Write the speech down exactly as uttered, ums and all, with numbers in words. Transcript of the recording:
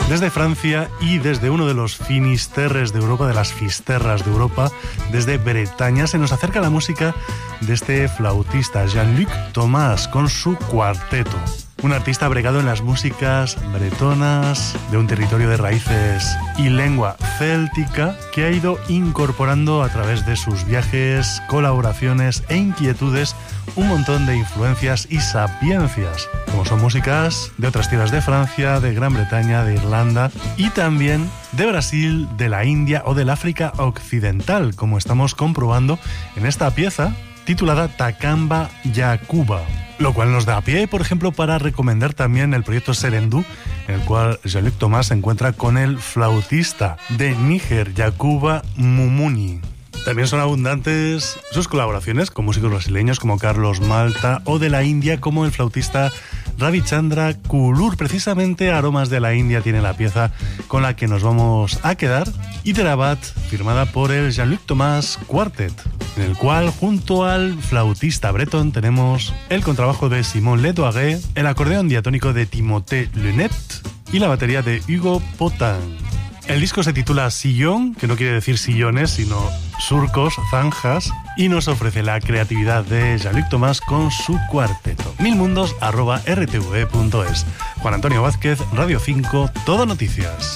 Desde Francia y desde uno de los finisterres de Europa, de las fisterras de Europa, desde Bretaña, se nos acerca la música de este flautista Jean-Luc Thomas con su cuarteto. Un artista bregado en las músicas bretonas, de un territorio de raíces y lengua céltica, que ha ido incorporando a través de sus viajes, colaboraciones e inquietudes un montón de influencias y sapiencias, como son músicas de otras tierras de Francia, de Gran Bretaña, de Irlanda y también de Brasil, de la India o del África Occidental, como estamos comprobando en esta pieza titulada Takamba Yakuba. Lo cual nos da pie, por ejemplo, para recomendar también el proyecto Serendú, en el cual Jean-Luc Thomas se encuentra con el flautista de Níger, Yakuba Mumuni. También son abundantes sus colaboraciones con músicos brasileños como Carlos Malta o de la India como el flautista Ravichandra Kulur. Precisamente Aromas de la India tiene la pieza con la que nos vamos a quedar, Hyderabad, firmada por el Jean-Luc Thomas Quartet, en el cual junto al flautista bretón tenemos el contrabajo de Simon Ledoiré, el acordeón diatónico de Timothée Lunet y la batería de Hugo Potin. El disco se titula Sillón, que no quiere decir sillones, sino surcos, zanjas, y nos ofrece la creatividad de Jean-Luc Thomas con su cuarteto. milmundos arroba r t v punto es. Juan Antonio Vázquez, Radio cinco, Todo Noticias.